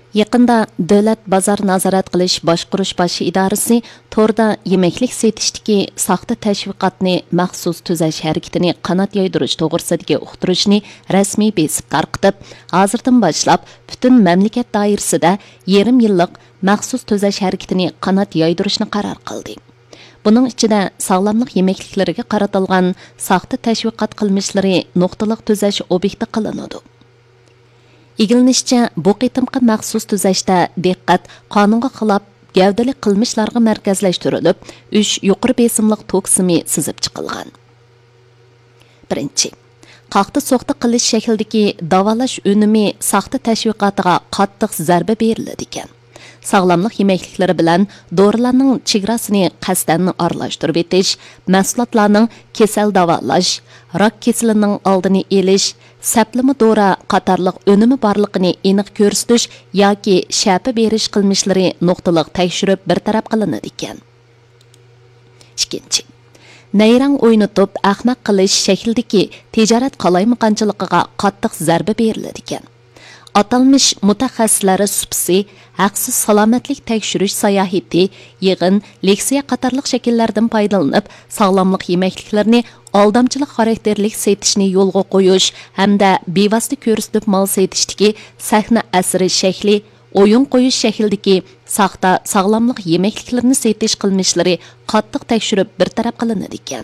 Yaqında Davlat bozor nazorat qilish boshqarish bosh idorasi torda yemeklik setishdagi saxta tashviqotni maxsus tuzash harakatini qanot yoydirish to'g'risidagi uqtirishni rasmiy besib tarqitib, hozirdan boshlab butun mamlakat doirasida yarim yillik maxsus tuzash harakatini qanot yoydirishni qaror qildi. Buning ichida sog'lomlik yemekliklariga qaratilgan saxta tashviqot qilmishlari nuqtaliq tuzash obyekti qilinadi. İgilinishicha, bu qitimqi maxsus tuzashda diqqat qonunga xilof gavdali qilmishlarga markazlashtirilib, 3 yuqori besimliq tok simi sizib chiqilgan. Birinchi, qaqti so'qti qilish shaklidagi davolash unumi saxta tashviqotiga qattiq zarba beriladi ekan. Sog'lomlik yemekliklari bilan dorilarning chegarasini qasdan aralashtirib etish, mahsulotlarning kasal davolash, rak kasalining oldini olish, saplama dora qatorliq önümü borligini aniq ko'rsatish yoki shapi berish qilmishlari nuqtaliq tekshirib bir taraf qilinadi ekan. Ikkinchi, nayrang o'ynatib ahmaq qilish shaklidagi tijorat qalaymaqonchiligiga qattiq zarba beriladi ekan. Atalmış mutaxassislari supsi, haqsiz salomatlik tekshirish sayohati, yig'in, leksiya qatorliq shakllardan foydalanib, sog'lomlik yemekliklarini aldamchilik xarakterlik setishni yo'lga qo'yish hamda bevosita ko'rsatib mol setishdagi sahna asri shakli, o'yin qo'yish shaklidagi saxta sog'lomlik yemekliklarini setish qilmishlari qattiq tekshirib bir taraf qilinadi ekan.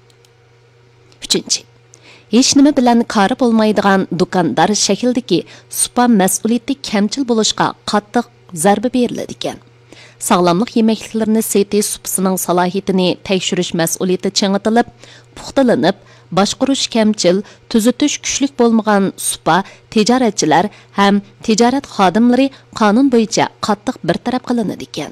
Uchinchi, hech nima bilan kori bo'lmaydigan do'kondor shakldagi supa mas'uliyati kamchil bo'lishga qattiq zarba beriladi ekan. Sog'lomlik yemekliklarini setish supasining salohiyatini tekshirish mas'uliyati ching'itilib, puxtalanib, boshqarish kamchil, tuzitish kuchlik bo'lmagan supa tijoratchilar ham tijorat xodimlari qonun bo'yicha qattiq bir taraf qilinadi ekan.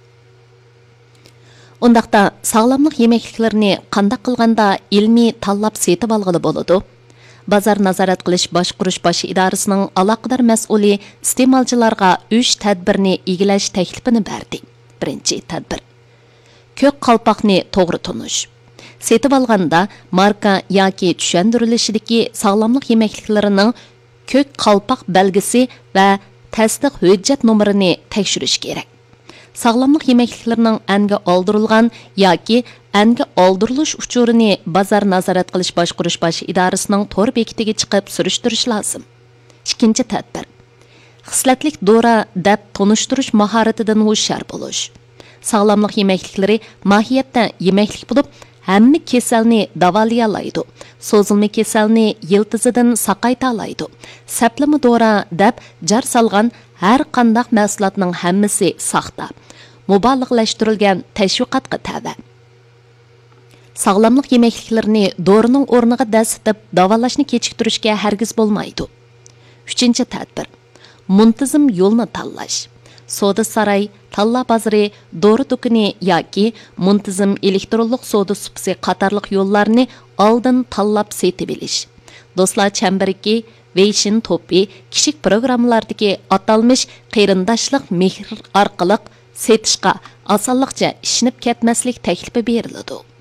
Undaqda sog'lomlik yemekliklarini qanday qilganda ilmiy tanlab setib olg'ili bo'ladi? Bozor nazorat qilish boshqarish bosh idorasining aloqador mas'uli iste'molchilarga 3 tadbirni egilash taklifini berdi. Birinchi tadbir: ko'k qalpoqni to'g'ri tunish. Setib olganda marka yoki tushuntirilishidagi sog'lomlik yemekliklarining ko'k qalpoq belgisi va tasdiq hujjat nomerini tekshirish kerak. Sog'lomlik yemekliklarining anga oldirilgan yoki anga oldirilish uchurini bozor nazorat qilish boshqarish bosh idorasining to'r bekitiga chiqib surishtirish lozim. Ikkinchi tadbir: xislatlik dora deb tonishtirish mahoratidan hushyor bo'lish. Sog'lomlik yemekliklari mohiyatda yemeklik bo'lib, hamma kasalni davolay oladi. So'zilma kasalni yiltizidan saqayta oladi. Saplama dora deb jar solgan har qanday mahsulotning hammasi saxta, mubolag'lashtirilgan tashviqotga tava. Sog'lomlik yemekliklarini dorining o'rniga dasitib davolashni kechiktirishga hargiz bo'lmaydi. Uchinchi tadbir: muntazam yo'lni tanlash. Soda saray, talla bozori, dori do'koni yoki muntazam elektronlik soda supasi qatorliq yo'llarni oldin tanlab setib olish. Do'stlar chambariki, Veyshin to'pi, kichik programmalardagi atalmish qarindoshlik mehr orqali setishga osonlikcha ishinib ketmaslik taklifi beriladi.